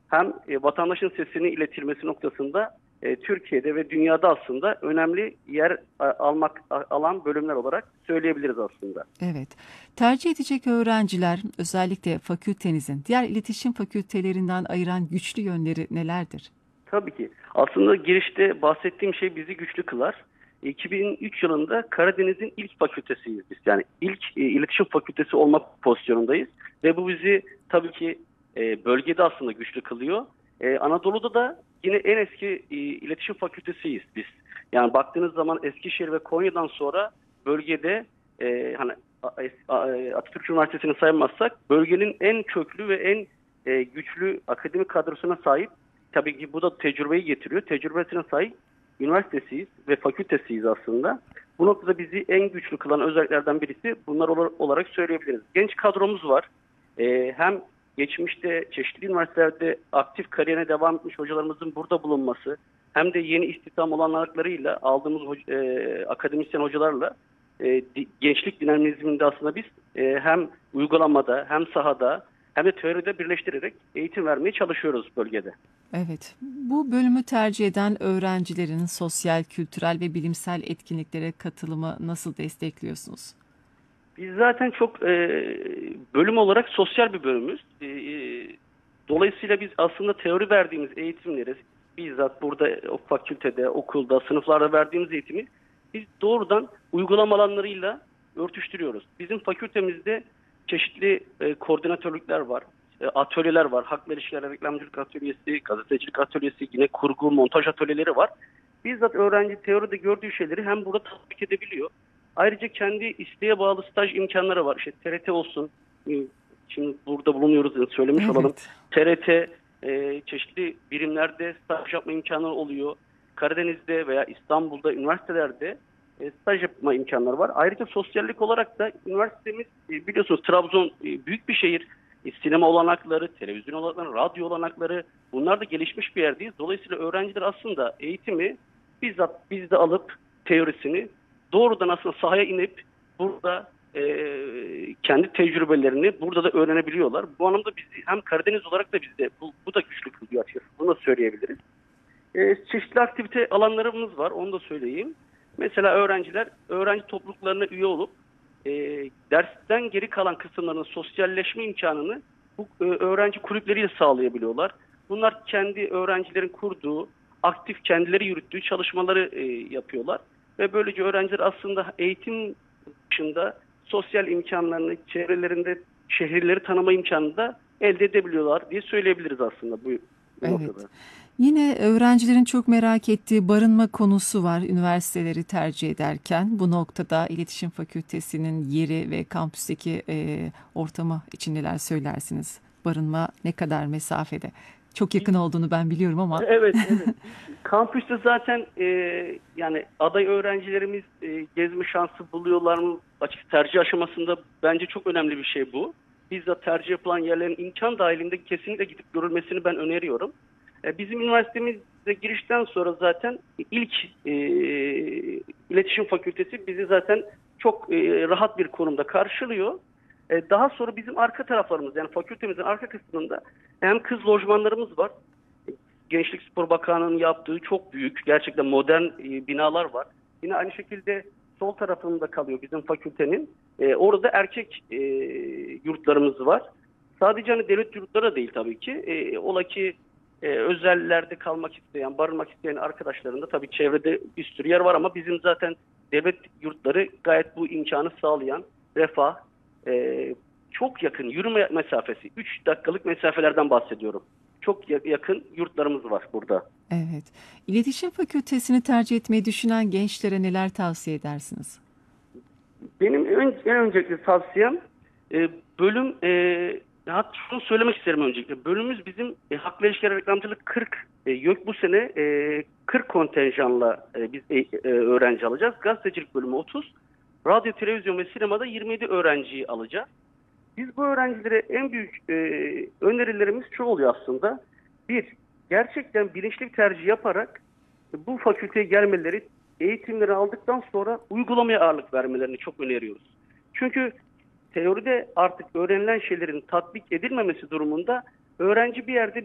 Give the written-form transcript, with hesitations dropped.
hem vatandaşın sesini iletilmesi noktasında Türkiye'de ve dünyada aslında önemli yer alan bölümler olarak söyleyebiliriz aslında. Evet. Tercih edecek öğrenciler, özellikle fakültenizin diğer iletişim fakültelerinden ayıran güçlü yönleri nelerdir? Tabii ki. Aslında girişte bahsettiğim şey bizi güçlü kılar. 2003 yılında Karadeniz'in ilk fakültesiyiz biz. Yani ilk iletişim fakültesi olmak pozisyonundayız. Ve bu bizi tabii ki bölgede aslında güçlü kılıyor. Anadolu'da da yine en eski iletişim fakültesiyiz biz. Yani baktığınız zaman Eskişehir ve Konya'dan sonra bölgede hani Atatürk Üniversitesi'ni saymazsak bölgenin en köklü ve en güçlü akademik kadrosuna sahip. Tabii ki bu da tecrübeyi getiriyor. Tecrübesine sahip üniversitesiyiz ve fakültesiyiz aslında. Bu noktada bizi en güçlü kılan özelliklerden birisi bunlar olarak söyleyebiliriz. Genç kadromuz var. Hem geçmişte çeşitli üniversitelerde aktif kariyerine devam etmiş hocalarımızın burada bulunması, hem de yeni istihdam olanaklarıyla aldığımız akademisyen hocalarla gençlik dinamizminde aslında biz hem uygulamada hem sahada hem de teoride birleştirerek eğitim vermeye çalışıyoruz bölgede. Evet, bu bölümü tercih eden öğrencilerin sosyal, kültürel ve bilimsel etkinliklere katılımı nasıl destekliyorsunuz? Biz zaten çok bölüm olarak sosyal bir bölümüz. Dolayısıyla biz aslında teori verdiğimiz eğitimleri bizzat burada o fakültede, okulda, sınıflarda verdiğimiz eğitimi biz doğrudan uygulama alanlarıyla örtüştürüyoruz. Bizim fakültemizde çeşitli koordinatörlükler var, atölyeler var. Halkla ilişkiler, reklamcılık atölyesi, gazetecilik atölyesi, yine kurgu, montaj atölyeleri var. Bizzat öğrenci teoride gördüğü şeyleri hem burada tatbik edebiliyor. Ayrıca kendi isteğe bağlı staj imkanları var. İşte TRT olsun, şimdi burada bulunuyoruz söylemiş olalım. Evet. TRT çeşitli birimlerde staj yapma imkanları oluyor. Karadeniz'de veya İstanbul'da üniversitelerde staj yapma imkanları var. Ayrıca sosyallik olarak da üniversitemiz biliyorsunuz Trabzon büyük bir şehir. Sinema olanakları, televizyon olanakları, radyo olanakları bunlar da gelişmiş bir yerdeyiz. Dolayısıyla öğrenciler aslında eğitimi bizzat bizde alıp teorisini doğrudan aslında sahaya inip burada kendi tecrübelerini burada da öğrenebiliyorlar. Bu anlamda bizi hem Karadeniz olarak da bizde bu da güçlü kılıyor açıkçası. Bunu da söyleyebiliriz. Çeşitli aktivite alanlarımız var. Onu da söyleyeyim. Mesela öğrenciler öğrenci topluluklarına üye olup dersten geri kalan kısımlarının sosyalleşme imkanını bu öğrenci kulüpleriyle sağlayabiliyorlar. Bunlar kendi öğrencilerin kurduğu, aktif kendileri yürüttüğü çalışmaları yapıyorlar. Ve böylece öğrenciler aslında eğitim dışında sosyal imkanlarını, çevrelerinde şehirleri tanıma imkanını da elde edebiliyorlar diye söyleyebiliriz aslında bu Evet. noktada. Yine öğrencilerin çok merak ettiği barınma konusu var üniversiteleri tercih ederken. Bu noktada İletişim Fakültesi'nin yeri ve kampüsteki ortamı için neler söylersiniz? Barınma ne kadar mesafede? Çok yakın olduğunu ben biliyorum ama. Evet, evet. Kampüste zaten yani aday öğrencilerimiz gezme şansı buluyorlar mı? Açık tercih aşamasında bence çok önemli bir şey bu. Bizzat tercih yapılan yerlerin imkan dahilinde kesinlikle gidip görülmesini ben öneriyorum. Bizim üniversitemizde girişten sonra zaten ilk iletişim fakültesi bizi zaten çok rahat bir konumda karşılıyor. Daha sonra bizim arka taraflarımız yani fakültemizin arka kısmında hem kız lojmanlarımız var. Gençlik Spor Bakanlığı'nın yaptığı çok büyük, gerçekten modern binalar var. Yine aynı şekilde sol tarafında kalıyor bizim fakültenin. Orada erkek yurtlarımız var. Sadece hani devlet yurtları da değil tabii ki. Ola ki özellerde kalmak isteyen, barınmak isteyen arkadaşların da tabii çevrede bir sürü yer var ama bizim zaten devlet yurtları gayet bu imkanı sağlayan, refah, çok yakın yürüme mesafesi, 3 dakikalık mesafelerden bahsediyorum. Çok yakın yurtlarımız var burada. Evet. İletişim Fakültesini tercih etmeyi düşünen gençlere neler tavsiye edersiniz? Benim en öncelikli tavsiyem bölüm hatta şunu söylemek isterim öncelikle. Bölümümüz bizim halkla ilişkiler reklamcılık 40 yok bu sene 40 kontenjanla biz öğrenci alacağız. Gazetecilik bölümü 30. Radyo, televizyon ve sinemada 27 öğrenciyi alacağız. Biz bu öğrencilere en büyük önerilerimiz şu oluyor aslında. Bir, gerçekten bilinçli bir tercih yaparak bu fakülteye gelmeleri, eğitimleri aldıktan sonra uygulamaya ağırlık vermelerini çok öneriyoruz. Çünkü teoride artık öğrenilen şeylerin tatbik edilmemesi durumunda öğrenci bir yerde